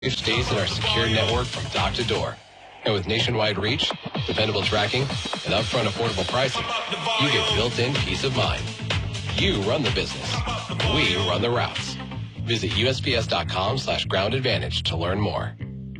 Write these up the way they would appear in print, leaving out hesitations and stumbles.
stays in our secure network from dock to door. And with nationwide reach, dependable tracking, and upfront affordable pricing, you get built-in peace of mind. You run the business. We run the routes. Visit USPS.com/Ground Advantage to learn more.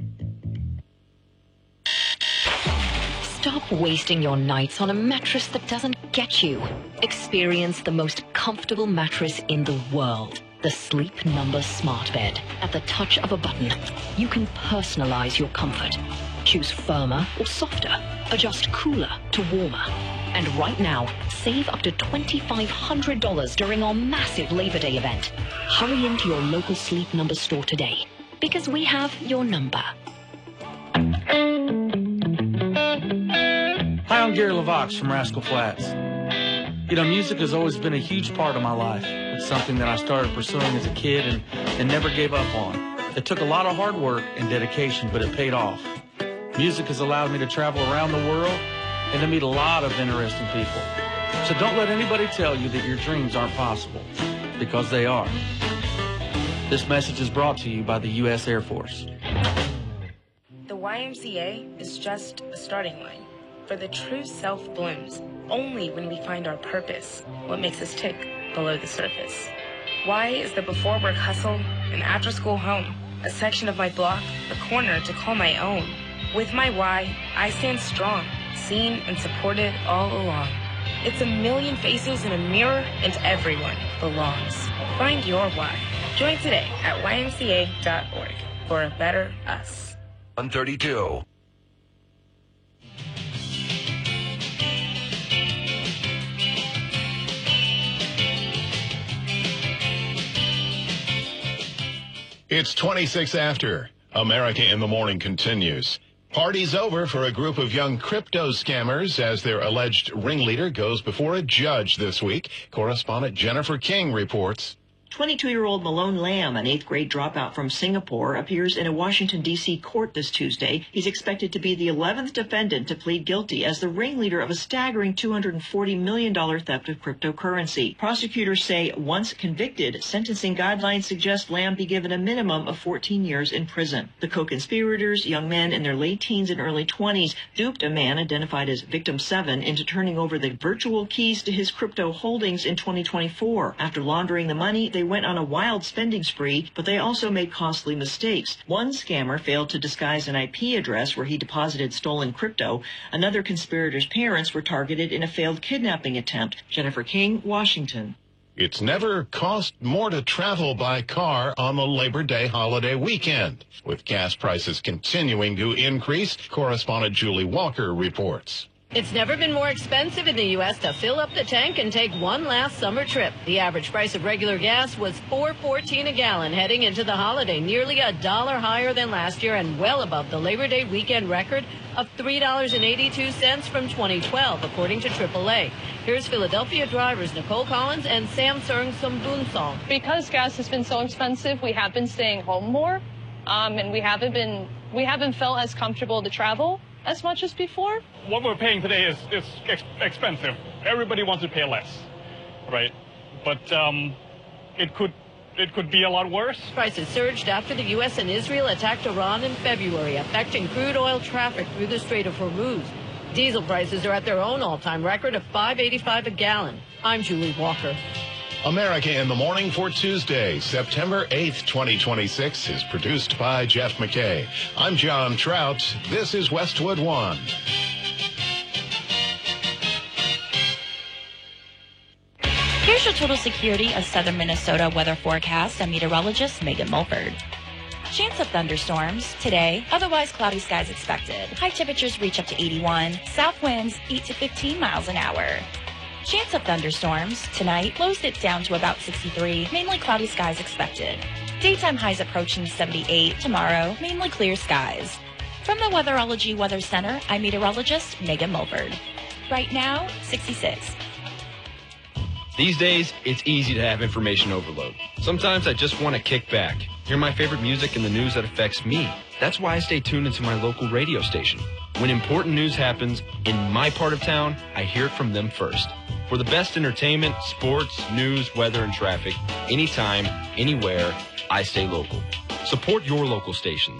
Stop wasting your nights on a mattress that doesn't get you. Experience the most comfortable mattress in the world. The Sleep Number Smart Bed. At the touch of a button, you can personalize your comfort. Choose firmer or softer. Adjust cooler to warmer. And right now, save up to $2,500 during our massive Labor Day event. Hurry into your local Sleep Number store today, because we have your number. Hi, I'm Gary LaVox from Rascal Flatts. You know, music has always been a huge part of my life. It's something that I started pursuing as a kid and never gave up on. It took a lot of hard work and dedication, but it paid off. Music has allowed me to travel around the world and to meet a lot of interesting people. So don't let anybody tell you that your dreams aren't possible, because they are. This message is brought to you by the U.S. Air Force. The YMCA is just a starting line, for the true self blooms only when we find our purpose, what makes us tick below the surface. Y is the before work hustle, an after school home, a section of my block, a corner to call my own. With my Y, I stand strong, seen and supported all along. It's a million faces in a mirror, and everyone belongs. Find your Y. Join today at ymca.org for a better us. 132. It's 26 after. America in the Morning continues. Party's over for a group of young crypto scammers as their alleged ringleader goes before a judge this week. Correspondent Jennifer King reports. 22-year-old Malone Lam, an 8th grade dropout from Singapore, appears in a Washington, D.C. court this Tuesday. He's expected to be the 11th defendant to plead guilty as the ringleader of a staggering $240 million theft of cryptocurrency. Prosecutors say once convicted, sentencing guidelines suggest Lam be given a minimum of 14 years in prison. The co-conspirators, young men in their late teens and early 20s, duped a man identified as Victim 7 into turning over the virtual keys to his crypto holdings in 2024. After laundering the money, they went on a wild spending spree, but they also made costly mistakes. One scammer failed to disguise an IP address where he deposited stolen crypto. Another conspirator's parents were targeted in a failed kidnapping attempt. Jennifer King, Washington. It's never cost more to travel by car on the Labor Day holiday weekend. With gas prices continuing to increase, correspondent Julie Walker reports. It's never been more expensive in the U.S. to fill up the tank and take one last summer trip. The average price of regular gas was $4.14 a gallon heading into the holiday, nearly $1 higher than last year and well above the Labor Day weekend record of $3.82 from 2012, according to AAA. Here's Philadelphia drivers Nicole Collins and Samsung Sumbunsong. Because gas has been so expensive, we have been staying home more, and we haven't felt as comfortable to travel as much as before. What we're paying today is expensive. Everybody wants to pay less, right? But it could be a lot worse. Prices surged after the U.S. and Israel attacked Iran in February, affecting crude oil traffic through the Strait of Hormuz. Diesel prices are at their own all-time record of $5.85 a gallon. I'm Julie Walker. America in the Morning for Tuesday, September 8th, 2026 is produced by Jeff McKay. I'm John Trout. This is Westwood One. Here's your total security of southern Minnesota weather forecast. I'm meteorologist Megan Mulford. Chance of thunderstorms today, otherwise cloudy skies expected. High temperatures reach up to 81, south winds 8 to 15 miles an hour. Chance of thunderstorms tonight, lows it down to about 63, mainly cloudy skies expected. Daytime highs approaching 78. Tomorrow, mainly clear skies. From the Weatherology Weather Center, I'm meteorologist Megan Mulford. Right now, 66. These days, it's easy to have information overload. Sometimes I just want to kick back, hear my favorite music and the news that affects me. That's why I stay tuned into my local radio station. When important news happens in my part of town, I hear it from them first. For the best entertainment, sports, news, weather, and traffic, anytime, anywhere, I stay local. Support your local stations.